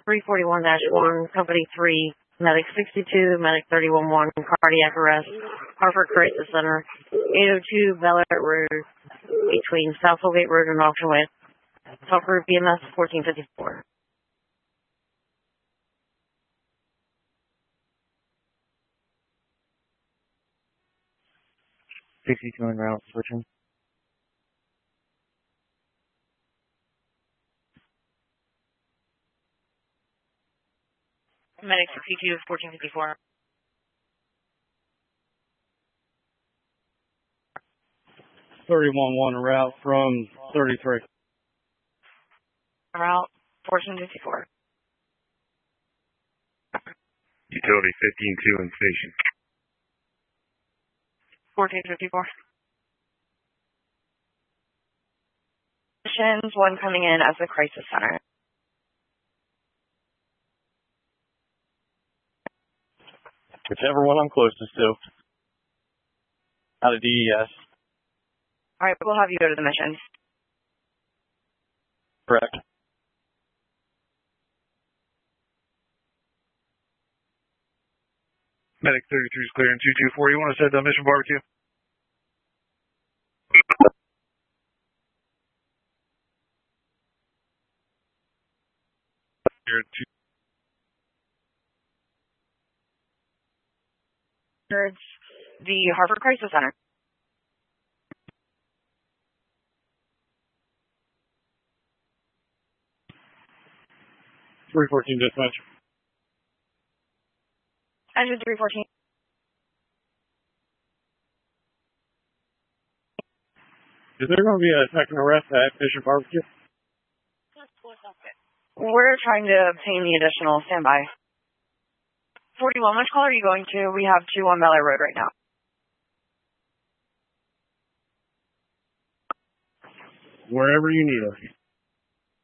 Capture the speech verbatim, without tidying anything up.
three forty-one dash one, Company three, Medic sixty-two, Medic thirty eleven, cardiac arrest, Hartford Crisis Center, eight oh two Bel Air Road, between South Holgate Road and Auction Way. Talk group B M S fourteen fifty-four. sixty-two en route, switching. Medic sixty-two, fourteen fifty-four. thirty-one one route from thirty-three. Route fourteen fifty-four. Utility fifteen two in station. fourteen fifty-four. Missions, one coming in as the crisis center. Whichever one I'm closest to. Out of D E S. All right, we'll have you go to the mission. Correct. Medic thirty-three is clear in two two four. You want to set the mission barbecue? Here at two. Towards the Hartford Crisis Center. three fourteen dispatch. Engine three fourteen. Is there going to be a second arrest at Mission Barbecue? We're trying to obtain the additional standby. forty-one, which call are you going to? We have two on Bel Air Road right now. Wherever you need us.